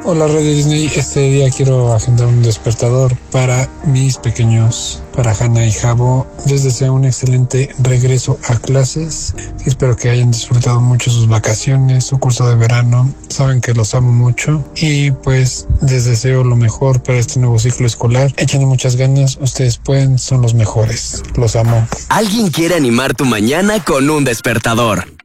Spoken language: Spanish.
Hola Radio Disney, este día quiero agendar un despertador para mis pequeños, para Hannah y Jabo. Les deseo un excelente regreso a clases. Espero que hayan disfrutado mucho sus vacaciones, su curso de verano. Saben que los amo mucho y pues les deseo lo mejor para este nuevo ciclo escolar. Échenle muchas ganas, ustedes pueden, son los mejores. Los amo. Alguien quiere animar tu mañana con un despertador.